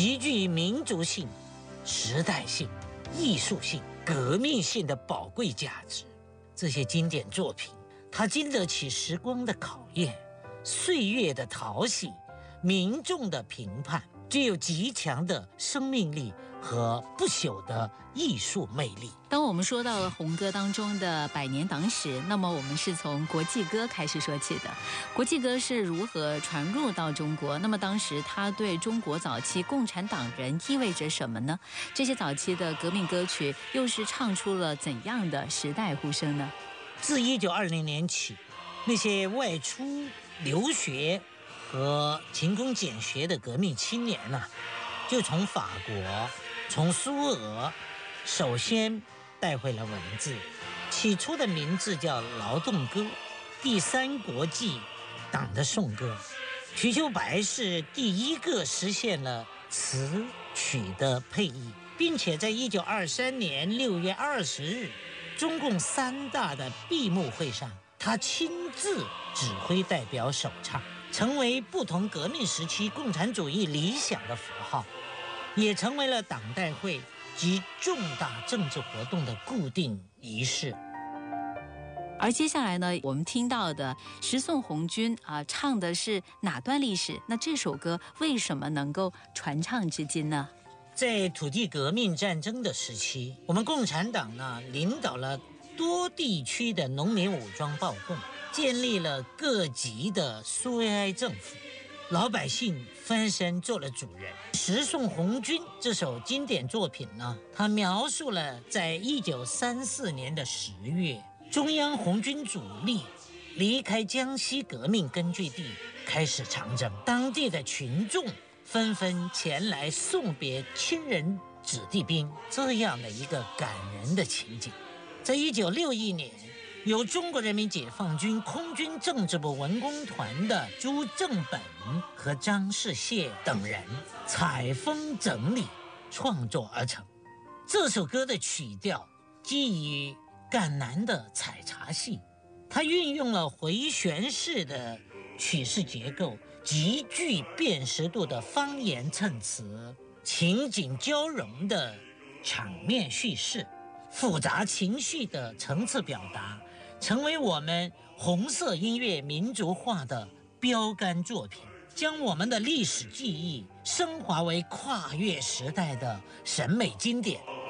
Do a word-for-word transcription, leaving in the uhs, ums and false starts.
极具民族性、时代性、艺术性、革命性的宝贵价值。这些经典作品，它经得起时光的考验、岁月的淘洗、民众的评判，具有极强的生命力和不朽的艺术魅力。 当我们说到了红歌当中的百年党史，那么我们是从国际歌开始说起的。国际歌是如何传入到中国？那么当时它对中国早期共产党人意味着什么呢？这些早期的革命歌曲又是唱出了怎样的时代呼声呢？ 自一九二零年起，那些外出留学和勤工俭学的革命青年呢、啊，就从法国、从苏俄，首先带回了文字。起初的名字叫劳动歌，第三国际党的颂歌。瞿秋白是第一个实现了词曲的配译，并且在一九二三年六月二十日，中共三大的闭幕会上，他亲自指挥代表首唱，成为不同革命时期共产主义理想的符号，也成为了党代会及重大政治活动的固定仪式。 而接下来呢，我们听到的十送红军啊、呃，唱的是哪段历史？那这首歌为什么能够传唱至今呢？ 在土地革命战争的时期，我们共产党呢领导了多地区的农民武装暴动，建立了各级的苏维埃政府，老百姓翻身做了主人。十送红军这首经典作品呢，它描述了在一九三四年的十月，中央红军主力离开江西革命根据地，开始长征，当地的群众纷纷前来送别亲人子弟兵，这样的一个感人的情景。在一九六一年，由中国人民解放军空军政治部文工团的朱正本和张世燮等人采风整理创作而成。这首歌的曲调基于赣南的采茶戏，它运用了回旋式的曲式结构，极具辨识度的方言衬词，情景交融的场面叙事，复杂情绪的层次表达，成为我们红色音乐民族化的标杆作品，将我们的历史记忆升华为跨越时代的审美经典。